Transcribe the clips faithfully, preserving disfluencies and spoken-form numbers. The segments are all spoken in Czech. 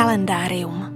Kalendárium.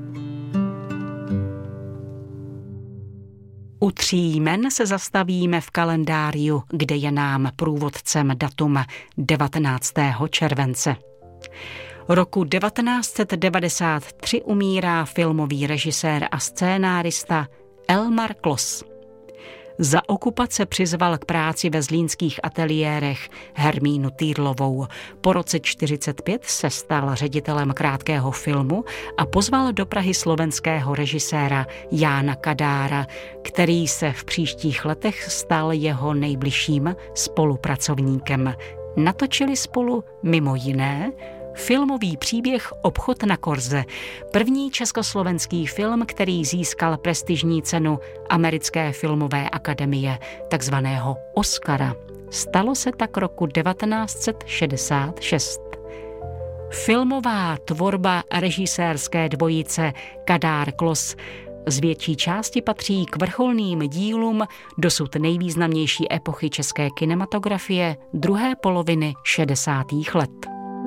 U tří jmen se zastavíme v kalendáriu, kde je nám průvodcem datum devatenáctého července. Roku devatenáct set devadesát tři umírá filmový režisér a scénárista Elmar Klos. Za okupace přizval k práci ve zlínských ateliérech Hermínu Týrlovou. Po roce čtyřicet pět se stal ředitelem Krátkého filmu a pozval do Prahy slovenského režiséra Jána Kadára, který se v příštích letech stal jeho nejbližším spolupracovníkem. Natočili spolu mimo jiné filmový příběh Obchod na Korze, první československý film, který získal prestižní cenu Americké filmové akademie, takzvaného Oscara. Stalo se tak roku devatenáct set šedesát šest. Filmová tvorba režisérské dvojice Kadár-Klos z větší části patří k vrcholným dílům dosud nejvýznamnější epochy české kinematografie druhé poloviny šedesátých let.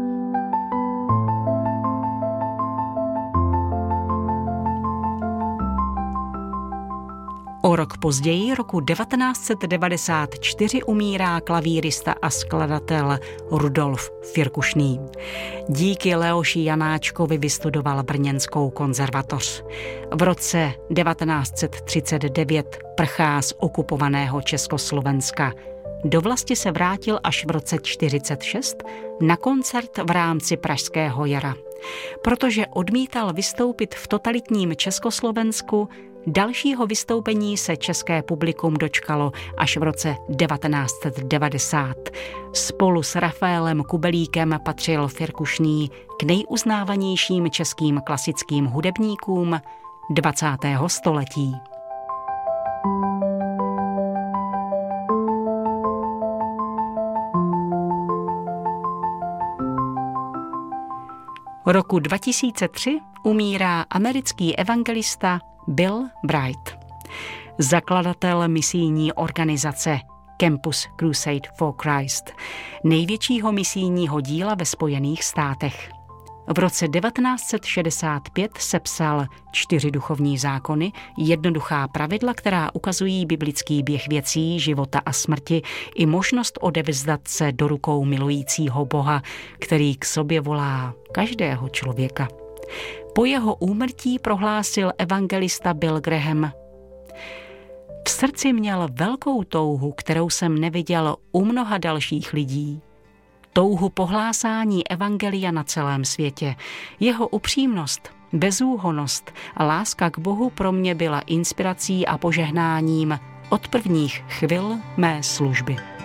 O rok později, roku devatenáct set devadesát čtyři, umírá klavírista a skladatel Rudolf Firkušný. Díky Leoši Janáčkovi vystudoval Brněnskou konzervatoř. V roce devatenáct set třicet devět prchá z okupovaného Československa. Do vlasti se vrátil až v roce čtyřicet šest na koncert v rámci Pražského jara. Protože odmítal vystoupit v totalitním Československu, dalšího vystoupení se české publikum dočkalo až v roce devatenáct set devadesát. Spolu s Rafaelem Kubelíkem patřil Firkušný k nejuznávanějším českým klasickým hudebníkům dvacátého století. Roku dva tisíce tři umírá americký evangelista Bill Bright, zakladatel misijní organizace Campus Crusade for Christ, největšího misijního díla ve Spojených státech. V roce devatenáct set šedesát pět sepsal čtyři duchovní zákony, jednoduchá pravidla, která ukazují biblický běh věcí, života a smrti i možnost odevzdat se do rukou milujícího Boha, který k sobě volá každého člověka. Po jeho úmrtí prohlásil evangelista Bill Graham: v srdci měl velkou touhu, kterou jsem neviděl u mnoha dalších lidí. Touhu pohlásání evangelia na celém světě. Jeho upřímnost, bezúhonnost a láska k Bohu pro mě byla inspirací a požehnáním od prvních chvil mé služby.